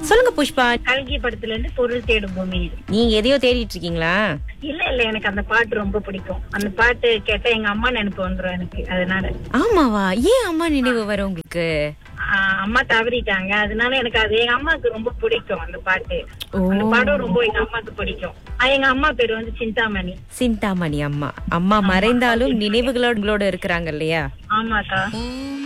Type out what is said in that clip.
சொல்லுங்க புஷ்பா, கல்கி படத்துல இருந்து பொருள் தேடும் பூமி. நீங்க எதையோ தேடிட்டு இருக்கீங்களா? இல்ல எனக்கு அந்த பாட்டு ரொம்ப பிடிக்கும். அந்த பாட்டு கேட்டா எங்க அம்மா நினைப்பு வந்துரும் எனக்கு. அதனால ஆமாவா? ஏன் அம்மா நினைவு வரும் உங்களுக்கு? அம்மா தவறிட்டாங்க. அதனால எனக்கு அது எங்க அம்மாவுக்கு ரொம்ப பிடிக்கும் அந்த பாட்டு. அந்த படம் ரொம்ப எங்க அம்மாவுக்கு பிடிக்கும். எங்க அம்மா பேரு வந்து சிந்தாமணி. சிந்தாமணி அம்மா. அம்மா மறைந்தாலும் நினைவுகளோட இருக்கிறாங்க இல்லையா? ஆமாக்கா.